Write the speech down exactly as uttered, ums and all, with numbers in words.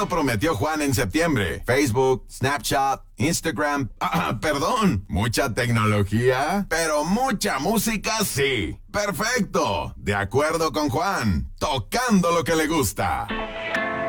lo prometió Juan en septiembre. Facebook, Snapchat, Instagram... Ah, perdón, mucha tecnología, pero mucha música sí. Perfecto, de acuerdo con Juan, tocando lo que le gusta.